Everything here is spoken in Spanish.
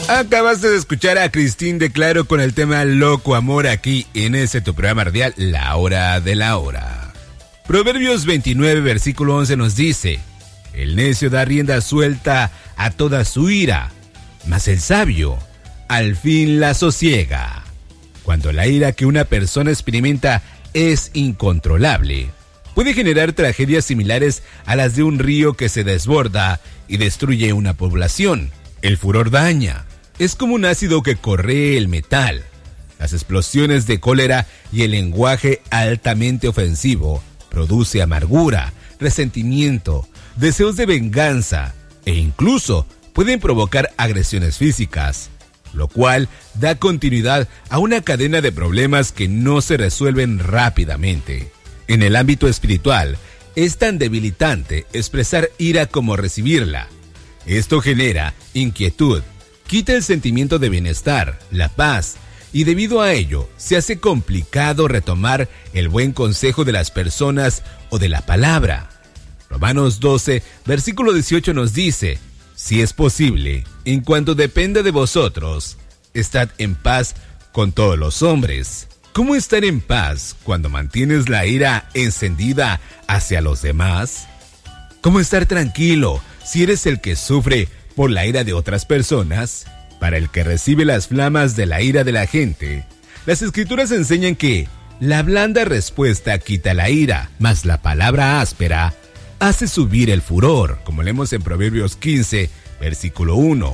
Acabaste de escuchar a Cristín de Claro con el tema Loco Amor aquí en ese tu programa radial, La Hora de la Hora. Proverbios 29, versículo 11 nos dice: el necio da rienda suelta a toda su ira, mas el sabio al fin la sosiega. Cuando la ira que una persona experimenta es incontrolable, puede generar tragedias similares a las de un río que se desborda y destruye una población. El furor daña. Es como un ácido que corroe el metal. Las explosiones de cólera y el lenguaje altamente ofensivo produce amargura, resentimiento, deseos de venganza e incluso pueden provocar agresiones físicas, lo cual da continuidad a una cadena de problemas que no se resuelven rápidamente. En el ámbito espiritual, es tan debilitante expresar ira como recibirla. Esto genera inquietud, quita el sentimiento de bienestar, la paz, y debido a ello se hace complicado retomar el buen consejo de las personas o de la palabra. Romanos 12, versículo 18 nos dice: si es posible, en cuanto dependa de vosotros, estad en paz con todos los hombres. ¿Cómo estar en paz cuando mantienes la ira encendida hacia los demás? ¿Cómo estar tranquilo si eres el que sufre por la ira de otras personas? Para el que recibe las flamas de la ira de la gente, las escrituras enseñan que la blanda respuesta quita la ira, mas la palabra áspera hace subir el furor, como leemos en Proverbios 15, versículo 1.